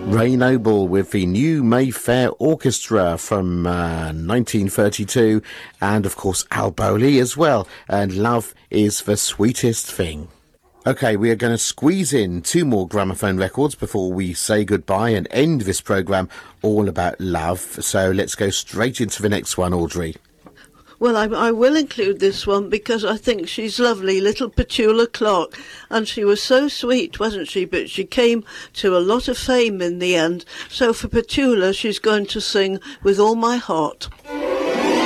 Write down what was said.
Ray Noble with the New Mayfair Orchestra from 1932, and of course Al Bowley as well, and Love is the Sweetest Thing. Okay, we are going to squeeze in 2 more gramophone records before we say goodbye and end this programme all about love. So let's go straight into the next one, Audrey. Well, I will include this one because I think she's lovely, little Petula Clark. And she was so sweet, wasn't she? But she came to a lot of fame in the end. So for Petula, she's going to sing With All My Heart.